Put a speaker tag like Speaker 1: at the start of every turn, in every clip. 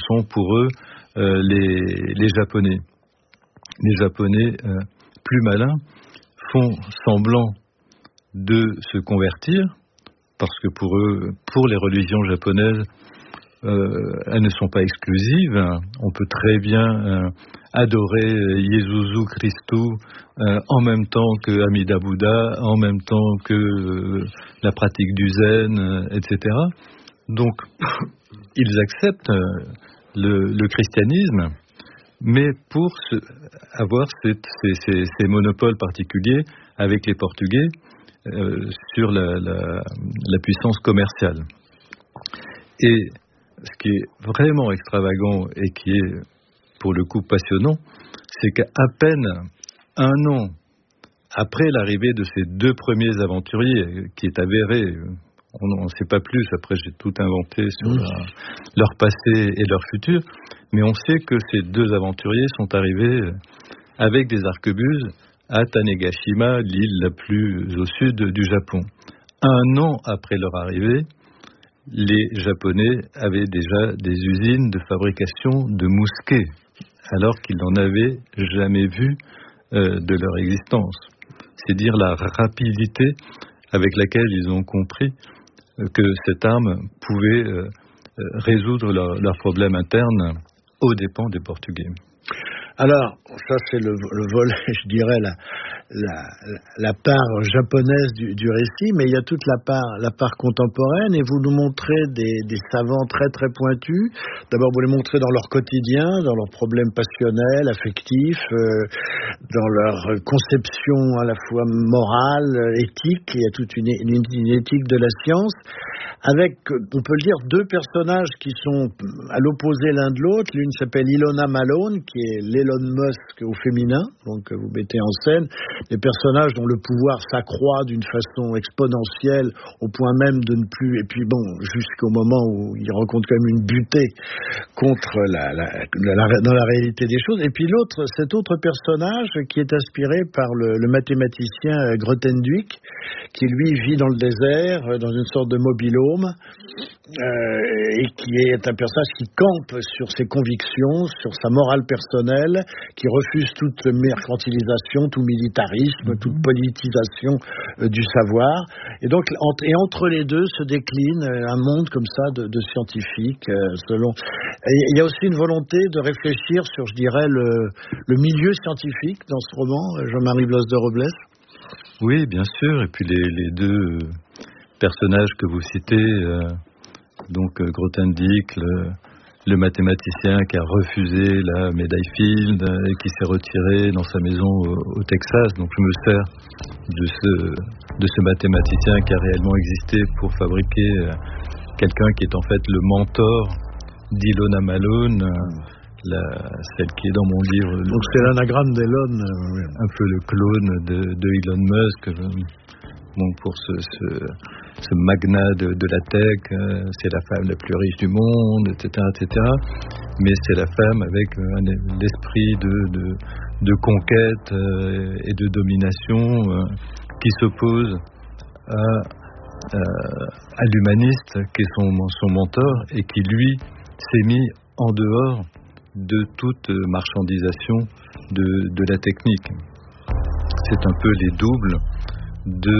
Speaker 1: sont pour eux les Japonais. Les Japonais plus malins font semblant de se convertir, parce que pour eux, pour les religions japonaises, elles ne sont pas exclusives. On peut très bien adorer Yesuzu Christou en même temps que Amida Bouddha, en même temps que la pratique du zen, etc. Donc, ils acceptent le christianisme, mais pour avoir ces monopoles particuliers avec les Portugais sur la puissance commerciale. Et ce qui est vraiment extravagant et qui est pour le coup passionnant, c'est qu'à peine un an après l'arrivée de ces deux premiers aventuriers, qui est avéré, on n'en sait pas plus, après j'ai tout inventé sur leur passé et leur futur, mais on sait que ces deux aventuriers sont arrivés avec des arquebuses à Tanegashima, l'île la plus au sud du Japon. Un an après leur arrivée, les Japonais avaient déjà des usines de fabrication de mousquets, alors qu'ils n'en avaient jamais vu de leur existence. C'est dire la rapidité avec laquelle ils ont compris que cette arme pouvait résoudre leurs problèmes internes aux dépens des Portugais.
Speaker 2: Alors, ça c'est le volet, je dirais, la part japonaise du récit, mais il y a toute la part contemporaine, et vous nous montrez des savants très très pointus. D'abord, vous les montrez dans leur quotidien, dans leurs problèmes passionnels, affectifs, dans leur conception à la fois morale, éthique. Il y a toute une éthique de la science, avec, on peut le dire, deux personnages qui sont à l'opposé l'un de l'autre. L'une s'appelle Ilona Malone, qui est l'Elon Musk au féminin, donc vous mettez en scène des personnages dont le pouvoir s'accroît d'une façon exponentielle au point même de ne plus, et puis bon, jusqu'au moment où il rencontre quand même une butée contre dans la réalité des choses. Et puis cet autre personnage qui est inspiré par le mathématicien Grothendieck, qui lui vit dans le désert, dans une sorte de mobil-home, et qui est un personnage qui campe sur ses convictions, sur sa morale personnelle, qui refuse toute mercantilisation, tout militarisme, toute politisation du savoir. Et donc, entre les deux se décline un monde comme ça de scientifiques. Et il y a aussi une volonté de réfléchir sur, je dirais, le milieu scientifique dans ce roman, Jean-Marie Blas de Robles.
Speaker 1: Oui, bien sûr. Et puis les deux personnages que vous citez, donc Grothendieck, le mathématicien qui a refusé la médaille Fields et qui s'est retiré dans sa maison au Texas. Donc je me sers de ce mathématicien qui a réellement existé pour fabriquer quelqu'un qui est en fait le mentor d'Ilona Malone, celle qui est dans mon livre.
Speaker 2: Donc c'est l'anagramme d'Elon.
Speaker 1: Un peu le clone de Elon Musk. Bon, pour ce magnat de la tech, c'est la femme la plus riche du monde, etc., etc. Mais c'est la femme avec l'esprit de conquête et de domination qui s'oppose à l'humaniste qui est son mentor et qui lui s'est mis en dehors de toute marchandisation de la technique. C'est un peu les doubles de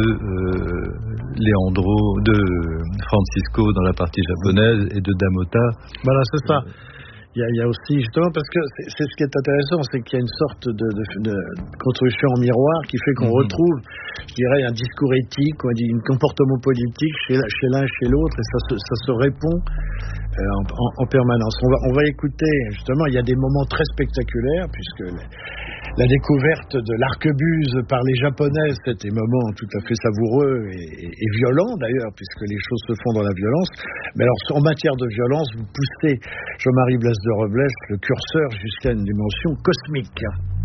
Speaker 1: Francisco dans la partie japonaise et de Damota.
Speaker 2: Voilà, c'est ça. Il y a aussi, justement, parce que c'est ce qui est intéressant, c'est qu'il y a une sorte de construction en miroir qui fait qu'on retrouve, je dirais, un discours éthique, un comportement politique chez l'un et chez l'autre, et ça se répond en permanence. On va écouter, justement, il y a des moments très spectaculaires, puisque la découverte de l'arquebuse par les Japonais, c'est des moments tout à fait savoureux et violents d'ailleurs, puisque les choses se font dans la violence. Mais alors, en matière de violence, vous poussez, Jean-Marie Blas de Robles, le curseur jusqu'à une dimension cosmique.